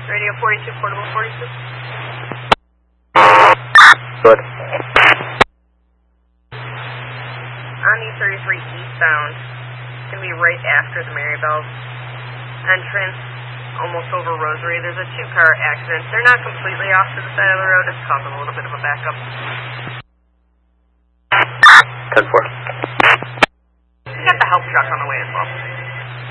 Radio 42, portable 42. Good. On E33 eastbound, it's going to be right after the Marybelle entrance, almost over Rosary. There's a two-car accident. They're not completely off to the side of the road. It's causing a little bit of a backup. 10-4. We got the help truck on the way as well.